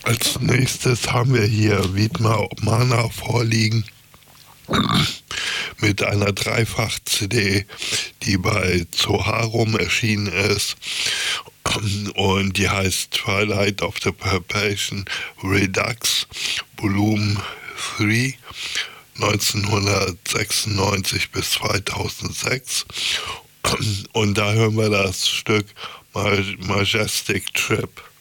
Als nächstes haben wir hier Wiedmer Mana vorliegen mit einer Dreifach-CD, die bei Zoharum erschienen ist und die heißt Twilight of the Perpetuation Redux Volume 3 1996 bis 2006 und da hören wir das Stück Majestic Trip.